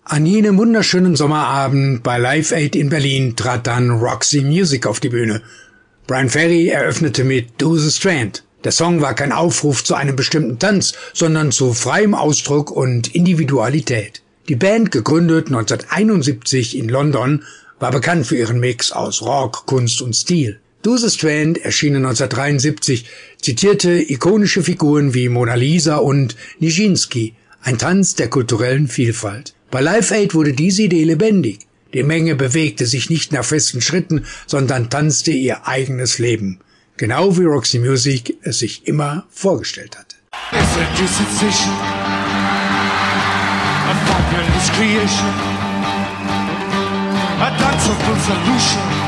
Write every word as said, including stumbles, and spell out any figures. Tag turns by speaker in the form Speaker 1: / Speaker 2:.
Speaker 1: An jenem wunderschönen Sommerabend bei Live Aid in Berlin trat dann Roxy Music auf die Bühne. Bryan Ferry eröffnete mit Do the Strand. Der Song war kein Aufruf zu einem bestimmten Tanz, sondern zu freiem Ausdruck und Individualität. Die Band, gegründet neunzehnhunderteinundsiebzig in London, war bekannt für ihren Mix aus Rock, Kunst und Stil. Do the Strand, erschienen neunzehnhundertdreiundsiebzig, zitierte ikonische Figuren wie Mona Lisa und Nijinsky, ein Tanz der kulturellen Vielfalt. Bei Live Aid wurde diese Idee lebendig. Die Menge bewegte sich nicht nach festen Schritten, sondern tanzte ihr eigenes Leben. Genau wie Roxy Music es sich immer vorgestellt hatte.